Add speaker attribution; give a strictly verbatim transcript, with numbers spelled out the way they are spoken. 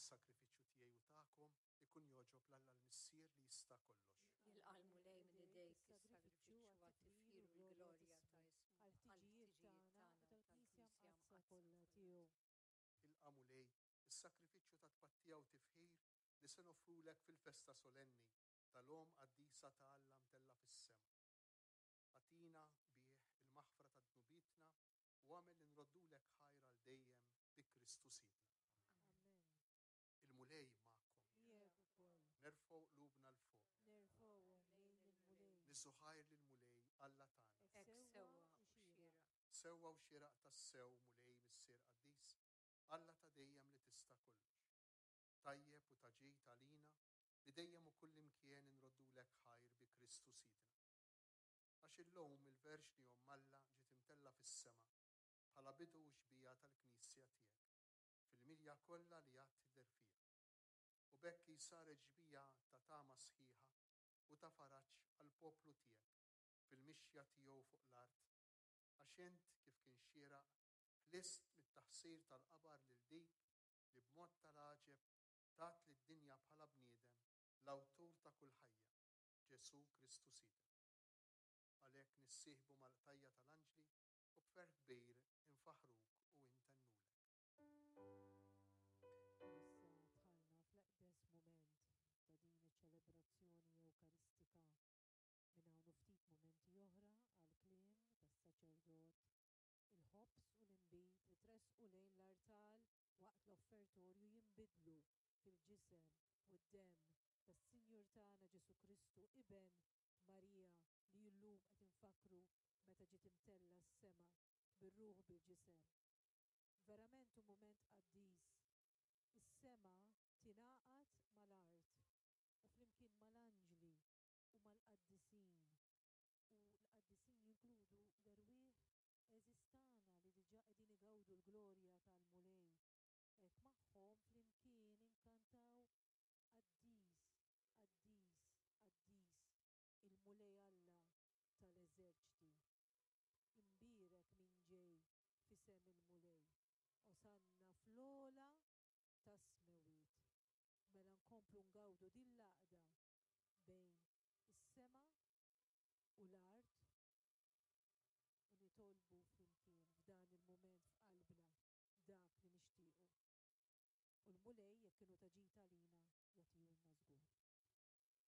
Speaker 1: is-sagrifiċċju tiegħi u tagħkom ikun jogħġob l-Alla l-Missier li jista' kollox.
Speaker 2: Jilqalmu lej minn idejk is-sagrifiċċju għat-tifkir u l-glorja ta' ismu
Speaker 3: għal-ħtiġijiet tagħna tal-Knisja mqaddsa kollha tiegħu.
Speaker 1: Ilqamu lej is-sagrifiċċju ta' tpattija u tifħir li se nofrulek fil-festa solenni tal-Om qaddisa ta' Alla mtella fis-sema. Atina bih il-maħfra ta' dnubitna u għamel li nroddulek ħajra l dejjem bi Kristu Sidna.
Speaker 3: Amen.
Speaker 1: Il-mulej ma'kom.
Speaker 3: Miegħek ukoll.
Speaker 1: Nerfgħu qlubna l fuq.
Speaker 3: Nerfgħuhom lejn il-mulej.
Speaker 1: Niżżu ħajr lill-mulej Alla tagħna.
Speaker 2: Hekk sewwa u xieraq.
Speaker 1: Sewwa u xieraq tas-sew mulej missier qaddis Alla ta' dejjem li tista' kollox. Tajjeb u taġid għalina li dejjem u kull imkien inroddulek ħajr bi Kristu Sidna. Għax illum il-verġni Om Alla ġiet imtella fis-sema bħala bidu u xbija tal-Knisja tiegħek fil-milja kollha li għad tidher fiha. U bekk saret ġbija ta' tama sħiħa u ta' faraġġ għall poplu tiegħek fil-mixja tiegħu fuq l-art għax int kif kien xieraq ħlist mit-taħsir tal-qabar lil dik li b'mod tal-għaġeb tat lid-dinja bħala bniedem l-awtur ta' kull ħajja, Ġesu Kristu Sidna. Għalhekk nissieħbu mal-qtajja tal-anġli u b'ferħ kbir infaħruk u intennulek.
Speaker 3: Issa dħalna fl-eqdes mument ta' din iċ-ċelebrazzjoni ewkaristika minn hawn ftit mumenti oħra għal kliem tas-saċerdot il-ħobs u l-inbit li tressqu lejn l-artal waqt l-offertorju jinbidlu fil-ġisem u d-demm tas-Sinjur tagħna Ġesu Kristu iben Marija li llum qed infakru meta ġiet imtella s-sema bir-ruħ bil-ġisem. Verament hu mument qaddis. Is-sema tingħaqad mal-art u flimkien mal-anġli u mal-qaddisin. U l-qaddisin jinkludu l-erwieħ eżistana li diġà qegħdin igawdu l-glorja tal-mulej. Hekk magħhom flimkien inkantaw qaddis, qaddis, qaddis il-mulej Alla tal-eżerċiti. Imbierek min ġej fisem il-mulej. Osanna fl-ola tas-smewiet. Mela nkomplu ngawdu din l-għaqda bejn is-sema u l-art u nitolbu flimkien f'dan il-mument f'qalbna dak li nixtiequ. U l-mulej jekk kienu taġita lina jagħtihulna żgur.